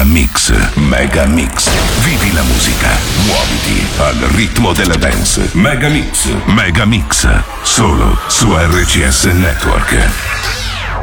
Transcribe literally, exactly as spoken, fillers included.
Mix, Mega Mix. Vivi la musica, muoviti al ritmo della dance. Mega Mix, Mega Mix, solo su R C S Network.